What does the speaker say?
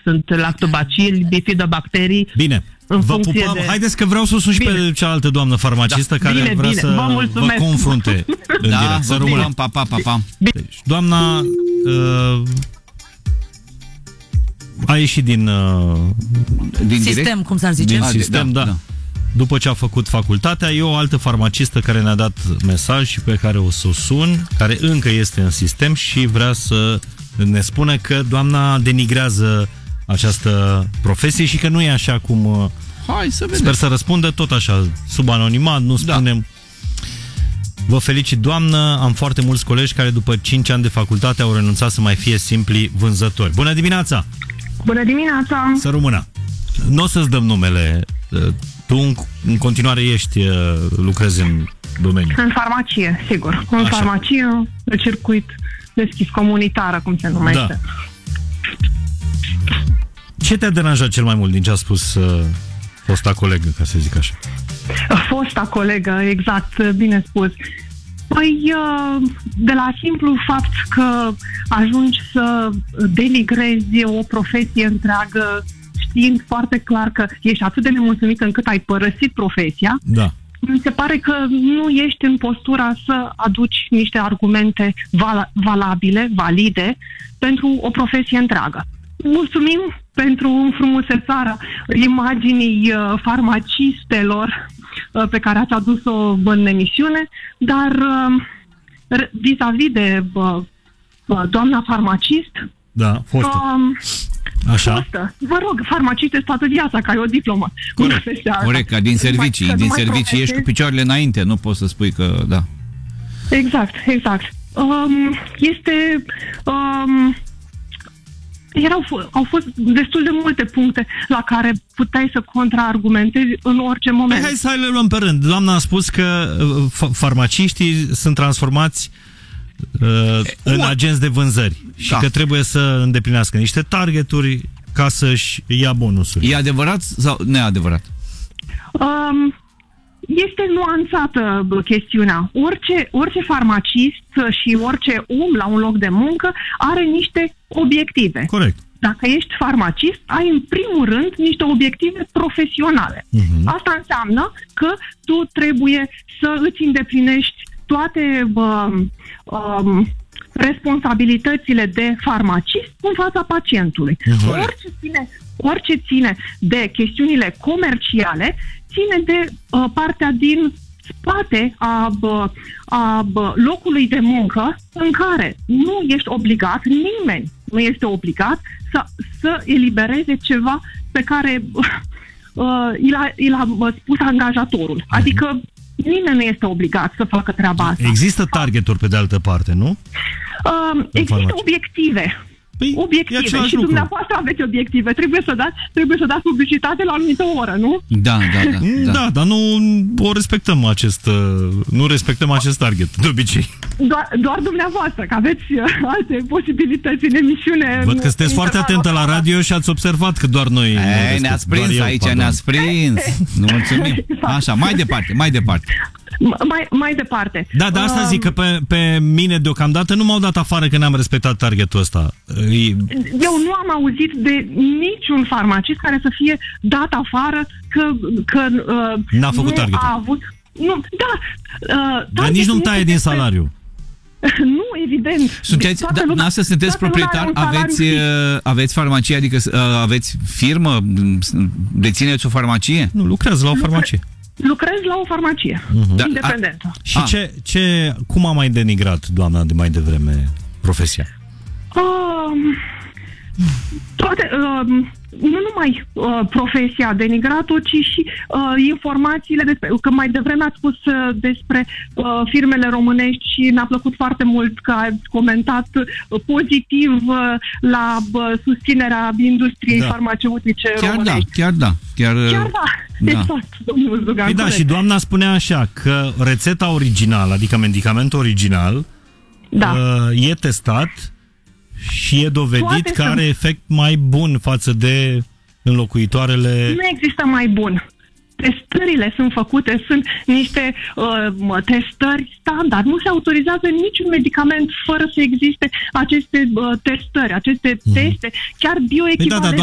sunt lactobacili, bifidobacterii. Bine, vă pupăm. Haideți că vreau să o sun și pe cealaltă doamnă farmacistă care vrea să vă confrunte în direct. Să rămână. Pa. Deci, doamna a ieșit din sistem, direct? cum s-ar zice. Din sistem, da. După ce a făcut facultatea, e o altă farmacistă care ne-a dat mesaj și pe care o să o sun, care încă este în sistem și vrea să ne spună că doamna denigrează această profesie și că nu e așa cum... Hai să vedem. Sper să răspundă tot așa, sub anonimat, nu spunem... Vă felicit, doamnă, am foarte mulți colegi care după 5 ani de facultate au renunțat să mai fie simpli vânzători. Bună dimineața! Bună dimineața! Să rămână! Nu o să-ți dăm numele. Tu în continuare lucrezi în domeniu. În farmacie, sigur. În farmacie, de circuit deschis, comunitară, cum se numește. Da. Ce te-a deranjat cel mai mult din ce a spus fosta colegă, ca să zic așa? Fosta colegă, exact, bine spus. Păi, de la simplu fapt că ajungi să denigrezi o profesie întreagă, știind foarte clar că ești atât de nemulțumit încât ai părăsit profesia, da. Mi se pare că nu ești în postura să aduci niște argumente valabile, valide, pentru o profesie întreagă. Mulțumim pentru înfrumusețarea imaginii farmacistelor pe care ați adus-o în emisiune, dar vis-a-vis de doamna farmacist, da, fostă. Așa. Fostă. Vă rog, farmacist este toată viața, că ai o diplomă. Corect, ca din servicii. Din servicii ești cu picioarele înainte, nu poți să spui că da. Exact. Au fost destul de multe puncte la care puteai să contraargumentezi în orice moment. Hai să le luăm pe rând. Doamna a spus că farmaciștii sunt transformați în agenți de vânzări și că trebuie să îndeplinească niște targeturi ca să-și ia bonusuri. E adevărat sau neadevărat? Este nuanțată chestiunea. Orice farmacist și orice om la un loc de muncă are niște obiective. Corect. Dacă ești farmacist, ai în primul rând niște obiective profesionale. Asta înseamnă că tu trebuie să îți îndeplinești toate responsabilitățile de farmacist în fața pacientului. Orice ține de chestiunile comerciale ține de partea din spate a locului de muncă în care nu ești obligat, nimeni nu este obligat să elibereze ceva pe care i l-a spus angajatorul. Adică nimeni nu este obligat să facă treaba asta. Există targeturi pe de altă parte, nu? Există obiective. Obiective. Și dumneavoastră aveți obiective. Trebuie să dați publicitate la o anumită oră, nu? Da. Da, dar nu respectăm acest target, de obicei. Doar dumneavoastră, că aveți alte posibilități în emisiune. Văd că sunteți foarte atentă la radio și ați observat că doar noi... Ne-ați prins aici, ne-ați prins. Nu mulțumim. Așa, mai departe. Mai departe. Da, dar asta zic, că pe mine deocamdată nu m-au dat afară că n-am respectat targetul ăsta. Eu nu am auzit de niciun farmacist care să fie dat afară că n-a făcut targetul. A avut... Nu, dar nici nu-mi taie din salariu. Nu, evident. Sunteți proprietar, aveți farmacie, adică aveți firmă, dețineți o farmacie? Nu, lucrez la o farmacie. Lucrez la o farmacie independentă. Și cum a mai denigrat doamna de mai devreme profesia? Nu numai profesia denigrat-o, ci și informațiile despre... Că mai devreme ați spus despre firmele românești și ne-a plăcut foarte mult că ați comentat pozitiv la susținerea industriei farmaceutice românești. Chiar da. Exact, domnul Zdugan. Da, și doamna spunea așa, că rețeta originală, adică medicamentul original, e testat și e dovedit că are efect mai bun față de înlocuitoarele... Nu există mai bun. Testările sunt făcute, sunt niște testări standard. Nu se autorizează niciun medicament fără să existe aceste testări, aceste teste, chiar bioechivalente.